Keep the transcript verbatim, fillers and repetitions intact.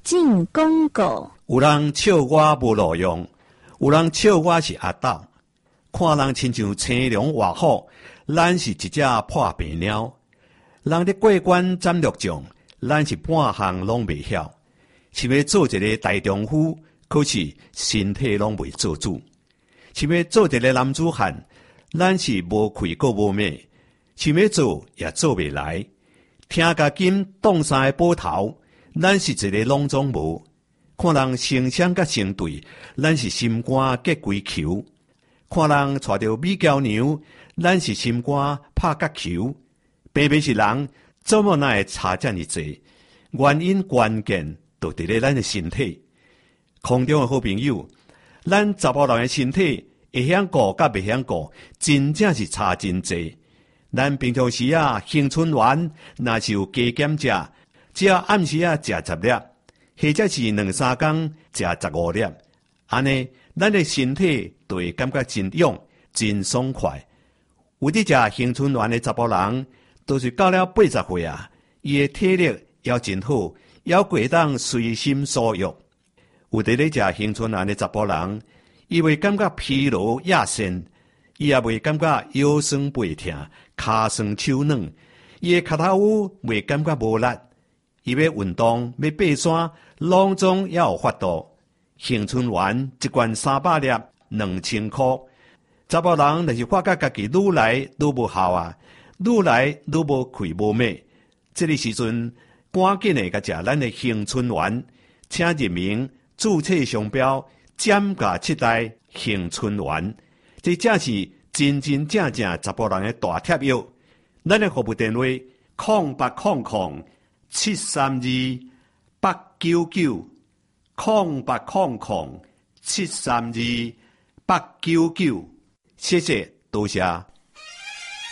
进广告。 有人笑我无路用，有人笑我是阿斗。看人亲像青龙活虎，咱是一只破病鸟。人咧过关斩六将，咱是半项拢未晓。想要做一个大丈夫，可是身体拢未做主。想要做一个男子汉，咱是无气阁无脉。想要做也做未来。听甲金挡山的宝头，咱是一个拢总无。看人成双甲成对，咱是心肝结规球。看人带着美娇娘，咱是心肝拍角球。偏偏是人，怎么那会差这么多？原因关键就伫咧咱的身体。空中的好朋友，咱查甫人的身体会晓顾甲袂晓顾，真正是差真济。咱平常时啊，青春丸若是有加减食，只要暗时啊食十粒，或者是两三工食十五粒，安尼咱的身体就会感觉真勇、真爽快。有伫食青春丸的查甫人，都是到了八十岁啊，伊的体力也真好，也会当随心所欲。有伫咧食青春丸的查甫人，伊会感觉疲劳亚身，伊也袂感觉腰酸背痛、骹酸手软，伊的脚头乌袂感觉无力。伊要运动、要爬山，拢总也有法度。青春丸一罐三百粒，两千箍。查甫人若是发觉家己愈来愈无效啊，愈来愈无气无脉，这个时阵赶紧的甲食咱的青春丸，请入名注册商标减价七代青春丸，这正是真真正正查甫人的大贴药。咱的服务电话：空八空空七三二八九九，空八空空七三二八九九。谢谢，多谢。